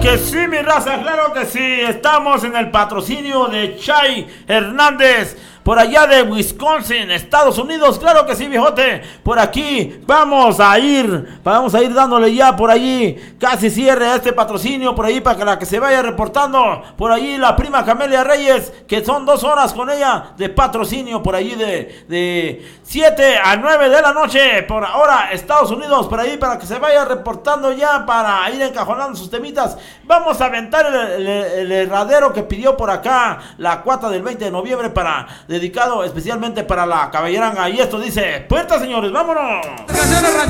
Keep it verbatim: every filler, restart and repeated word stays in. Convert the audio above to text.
que sí, mi raza, claro que sí. Estamos en el patrocinio de Chay Hernández, por allá de Wisconsin, Estados Unidos. Claro que sí, viejote. Por aquí vamos a ir, vamos a ir dándole ya por allí. Casi cierre a este patrocinio por ahí para que la que se vaya reportando. Por allí la prima Camelia Reyes, que son dos horas con ella de patrocinio por allí de, de siete a nueve de la noche. Por ahora, Estados Unidos, por ahí para que se vaya reportando ya para ir encajonando sus temitas. Vamos a aventar el, el, el herradero que pidió por acá la cuata del veinte de noviembre para dedicado especialmente para la caballeranga. Y esto dice: puerta, señores, vámonos.